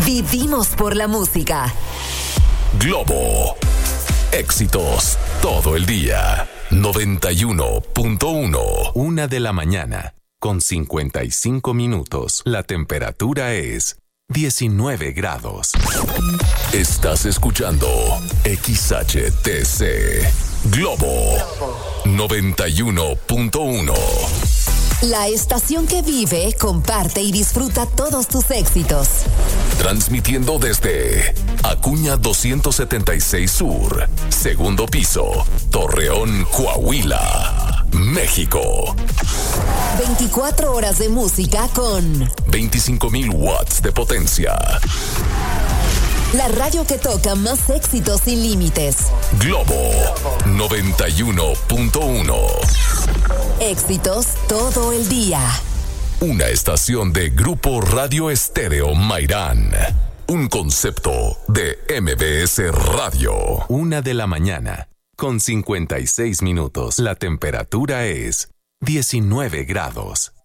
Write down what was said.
Vivimos por la música. Globo. Éxitos todo el día. 91.1. 1 de la mañana, con 55 minutos. La temperatura es 19 grados. Estás escuchando XHTC. Globo 91.1. La estación que vive, comparte y disfruta todos tus éxitos. Transmitiendo desde Acuña 276 Sur, segundo piso, Torreón, Coahuila, México. 24 horas de música con 25,000 watts de potencia. La radio que toca más éxitos sin límites. Globo 91.1. Éxitos todo el día. Una estación de Grupo Radio Estéreo Mairán. Un concepto de MBS Radio. 1 de la mañana, con 56 minutos. La temperatura es 19 grados.